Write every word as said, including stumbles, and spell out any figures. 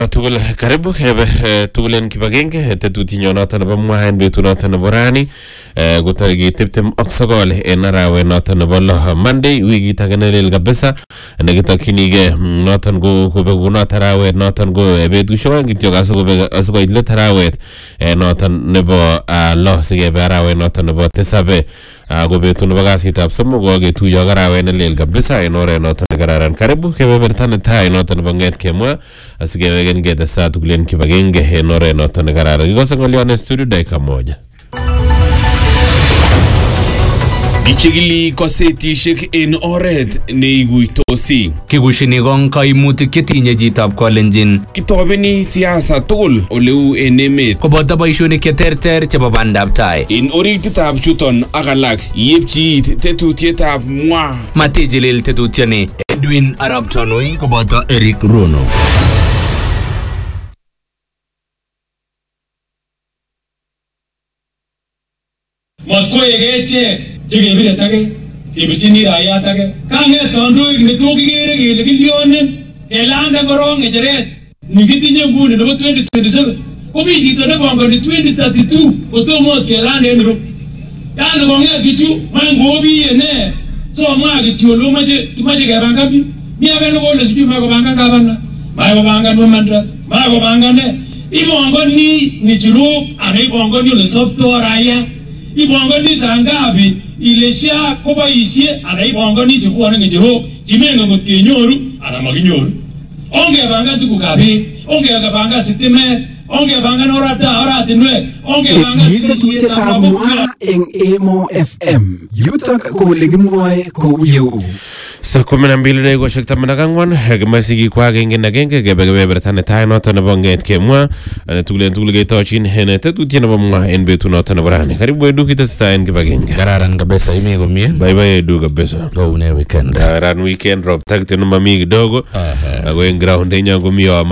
Tugul karibu kebe tugulen kibagenge tetutinyo noton nebo mwaen betu noton nebo rani gotarigi tiptem ak sogol en arawe noton nebo lo Monday wikit age nelel kabisa nekitokyinige noton go kobegu noton arawet noton go betusiek kityo asikobe asikoit let arawet noton nebo lo sikebe arawet noton nebo tisabe go betu nebo kasitab somok go getuyo arawet nelel kabisa en oret noton nekararan. Karibu kebe bertane tai noton nebo nget kemwa asikebe ngete saa tukulen kibagenge en oret noton nekararan. Kikose ng'olyon studio dakika moja. Ichigili kosetishek en oret neiguitosi. Kikushini kong kaimutik chetinye chitab Kalenjin. Kitobeni siasa tugul oleu en emet. Koboto boishonik cheterter chebo bandab tai. En orititab chuton ak alak yepchiit tetutietab mwa. Matijilil tetutioni. Edwin Arab Tanui koboto Eric Rono. Matkoyege check chekebire tage kebichini raia tage kanget kandoik netokigere kele kilyonen kelande korong ngecheret nikitinye nguni nebo twenty twenty-seven komi chito nebongoni twenty thirty-two kotomo kelande en ru yani konget bichu mangobiye ne so mwa kityo lo mache kimache kebangan bi mi age ngole siju ma kobangan gavana ma kobangan mandra ma kobangan ne ibongoni ni jiro ane ibongoni le sopto raia ibongoni sangabi ilesha koba ishe ana ibongoni chikuwa ngejiro chimenga ngotkenyoru ana maginyoru onge banga tukugabe onge banga sitime onge banga norata oratinwe onge banga tetutietab mwa eng Emo F M yutok ko legimwoe ko uyeu Sa kumi na mbili dakikoshek taman ak ang'wan kimasiki kwa agenge na agenge kebe kebeberta tai noton nebo nget kemwa tugulen tugul ketochin en tetutiet nebo mwa en betu noton nebo rani. Karibu Edu kitestai en kibagenge. Kararan kabisa imi komie. Bye bye Edu kabisa. Go ne weekend. Kararan weekend rob takte no mami kidogo. Ako en ground yenyewe ngomio